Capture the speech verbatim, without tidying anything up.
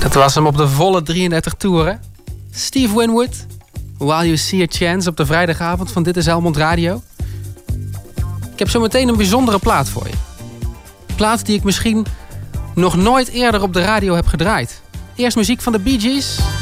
Dat was hem op de volle drieëndertig toeren. Steve Winwood, While You See A Chance op de vrijdagavond van Dit is Helmond Radio. Ik heb zo meteen een bijzondere plaat voor je. Een plaat die ik misschien nog nooit eerder op de radio heb gedraaid. Eerst muziek van de Bee Gees.